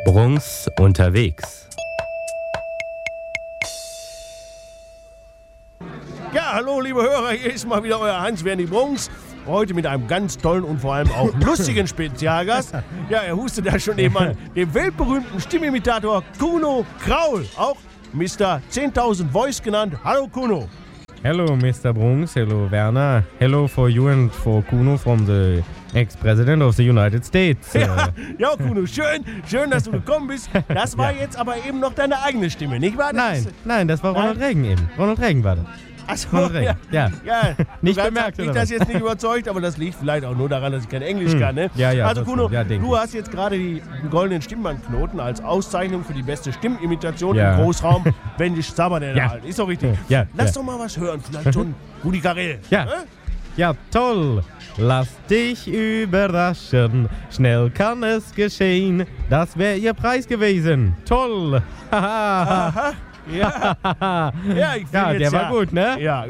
Bruns unterwegs. Ja, hallo liebe Hörer, hier ist mal wieder euer Hans-Werni Bruns. Heute mit einem ganz tollen und vor allem auch lustigen Spezialgast. Ja, er hustet da schon eben an, dem weltberühmten Stimmimitator Kuno Kraul, auch Mr. 10.000 Voice genannt. Hallo Kuno. Hello, Mr. Bruns. Hello, Werner. Hello for you and for Kuno from the ex-president of the United States. Ja, Kuno, schön, dass du gekommen bist. Das war jetzt aber eben noch deine eigene Stimme, nicht wahr? Nein, das war Ronald Reagan eben. Ronald Reagan war das. Achso, ja. Nicht bemerkt, mich oder das was? jetzt nicht überzeugt, aber das liegt vielleicht auch nur daran, dass ich kein Englisch kann, ne? Ja, also Kuno, ja, du hast jetzt gerade die goldenen Stimmbandknoten als Auszeichnung für die beste Stimmimitation Ja. im Großraum Wendisch Sabberder Ja. erhalten. Ist doch richtig. Ja, Lass ja. doch mal was hören, vielleicht schon Rudi Carrell. Ja. Ne? Ja, toll. Lass dich überraschen. Schnell kann es geschehen. Das wäre ihr Preis gewesen. Toll. Aha. Ja, ich will jetzt der war gut, ne? Ja,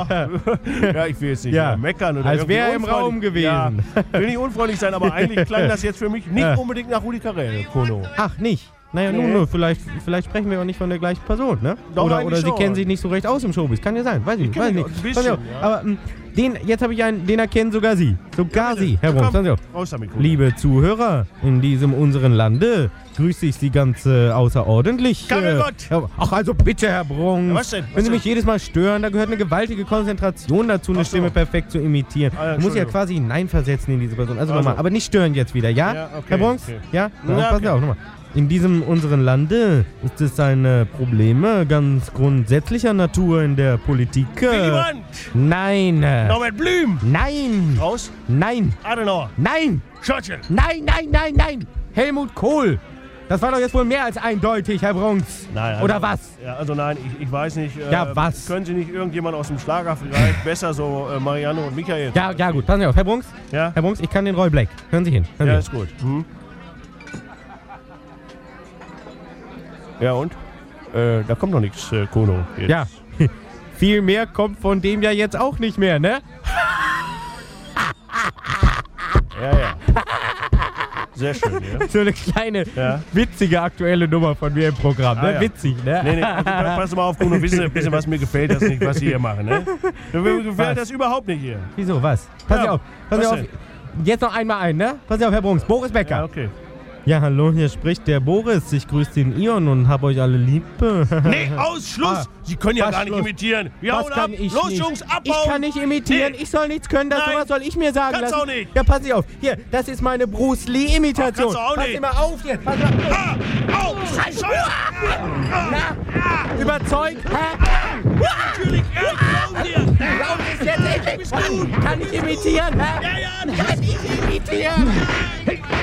ich will jetzt nicht Ja. meckern oder Als irgendwie wäre im unfreundlich- Raum gewesen. Ja, will nicht unfreundlich sein, aber eigentlich klang das jetzt für mich nicht unbedingt nach Rudi Carrell, Kuno. Ach, nicht? Naja, Nee. nun, vielleicht sprechen wir auch nicht von der gleichen Person, ne? Doch, Oder eigentlich Sie schon. kennen sich nicht so recht aus im Showbiz. Kann ja sein, weiß ich kenn nicht. mich ein bisschen, Pass auf. ja. Aber jetzt habe ich einen, den erkennen sogar Sie. Sogar Sie, Herr Bruns. Pass auf. Raus damit, Kuno. Liebe Zuhörer in diesem unseren Lande, grüße ich Sie ganz außerordentlich. Kamerott! Ach, also bitte, Herr Bruns. Ja, was denn? Was Wenn Sie denn? mich jedes Mal stören, da gehört eine gewaltige Konzentration dazu, eine Ach so. Stimme perfekt zu imitieren. Ah, ja, Man muss ja Entschuldigung. quasi hineinversetzen in diese Person. Also Also. nochmal, aber nicht stören jetzt wieder, ja? Ja, okay, Herr Bruns? okay. Ja? Ja, Pass okay. auf, nochmal. In diesem unseren Lande ist es ein Probleme ganz grundsätzlicher Natur in der Politik. Willy Brandt! Nein! Norbert Blüm! Nein! Raus! Nein! Adenauer! Nein! Churchill! Nein! Helmut Kohl! Das war doch jetzt wohl mehr als eindeutig, Herr Bruns. Nein, Oder was? Ja, also nein, ich weiß nicht. Ja, was? Können Sie nicht irgendjemand aus dem Schlager vielleicht besser, so Marianne und Michael? Ja, gut, passen Sie auf. Herr Bruns, Ja? Herr Bruns, ich kann den Roy Black. Hören Sie hin. Hören Ja, Sie hin. ist gut. Hm? Ja, und? Da kommt noch nichts, Kuno. Jetzt. Ja. Viel mehr kommt von dem ja jetzt auch nicht mehr, ne? Ja. Sehr schön, ja. So eine kleine, Ja. witzige aktuelle Nummer von mir im Programm, ne? Ja. Witzig, ne? Nee, also, pass mal auf, Kuno, wissen Sie, was mir gefällt das nicht, was Sie hier machen, ne? Mir gefällt das überhaupt nicht hier. Wieso, was? Pass Ja, auf, pass was auf. denn? Jetzt noch einmal ein, ne? Pass auf, Herr Bruns. Boris Becker. Ja, okay. Ja, hallo, hier spricht der Boris. Ich grüße den Ion und hab euch alle lieb. Nee, Ausschluss! Sie können ja was gar nicht Schluss? imitieren. Wir Was hauen kann ab. ich Los, nicht? Jungs, abbauen! Ich kann nicht imitieren. Nee. Ich soll nichts können. Das Nein. sowas soll ich mir sagen Kannst lassen. auch nicht. Ja, pass nicht auf. Hier, das ist meine Bruce Lee-Imitation. Ach, kannst du auch Pass nicht. immer auf jetzt. Pass mal. Au! Scheiße! Überzeugt? Hä? Natürlich, glauben dir! Glaub es jetzt endlich. Bist gut! Kann ich imitieren? Hä? Ja, Kann ich imitieren?